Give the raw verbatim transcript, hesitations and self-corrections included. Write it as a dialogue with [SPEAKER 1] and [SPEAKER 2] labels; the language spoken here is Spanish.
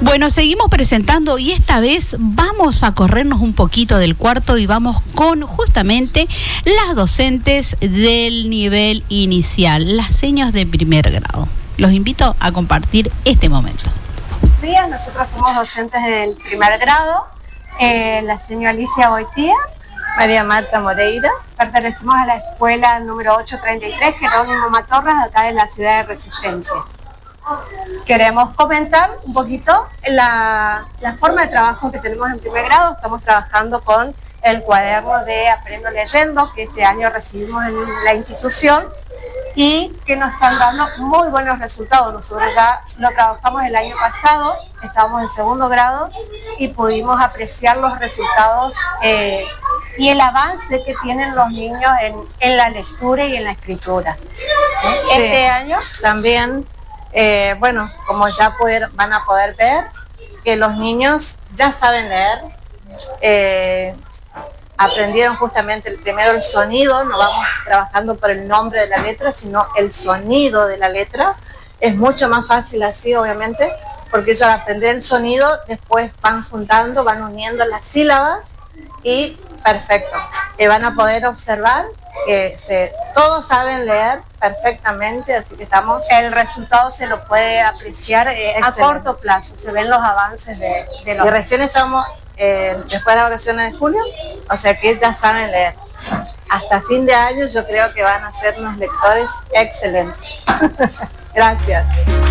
[SPEAKER 1] Bueno, seguimos presentando y esta vez vamos a corrernos un poquito del cuarto y vamos con justamente las docentes del nivel inicial, las señas de primer grado. Los invito a compartir este momento.
[SPEAKER 2] Buenos días, nosotros somos docentes del primer grado, eh, la señora Alicia Boitía, María Marta Moreira. Pertenecemos a la escuela número ochocientos treinta y tres, Jerónimo Matorras, acá de la ciudad de Resistencia. Queremos comentar un poquito la, la forma de trabajo que tenemos en primer grado. Estamos trabajando con el cuaderno de Aprendo Leyendo, que este año recibimos en la institución y que nos están dando muy buenos resultados. Nosotros ya lo trabajamos el año pasado, estábamos en segundo grado y pudimos apreciar los resultados eh, y el avance que tienen los niños en, en la lectura y en la escritura.
[SPEAKER 3] Sí, este año también... Eh, bueno, como ya poder, van a poder ver que los niños ya saben leer, eh, aprendieron justamente el, primero el sonido, no vamos trabajando por el nombre de la letra, sino el sonido de la letra. Es mucho más fácil así, obviamente, porque ellos al aprender el sonido, después van juntando, van uniendo las sílabas y perfecto. Eh, van a poder observar que se, todos saben leer perfectamente, así que estamos...
[SPEAKER 2] El resultado se lo puede apreciar eh, a corto plazo, se ven los avances de, de los...
[SPEAKER 3] Y recién estamos eh, después de las vacaciones de julio, o sea que ya saben leer. Hasta fin de año yo creo que van a ser unos lectores excelentes. Gracias.